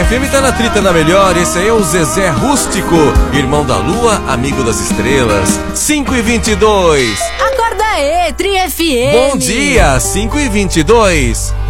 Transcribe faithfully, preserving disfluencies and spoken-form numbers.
F M tá na trita na melhor. Esse aí é o Zezé Rústico, irmão da lua, amigo das estrelas. cinco e vinte e dois. Acorda aí, Tri F M. Bom dia, cinco e vinte e dois.